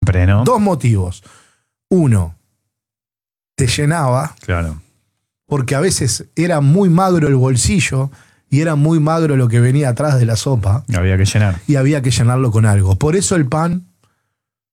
Siempre, ¿no? Dos motivos. Uno, te llenaba, Claro. porque a veces era muy magro el bolsillo y era muy magro lo que venía atrás de la sopa Había que llenar. y había que llenarlo con algo. Por eso el pan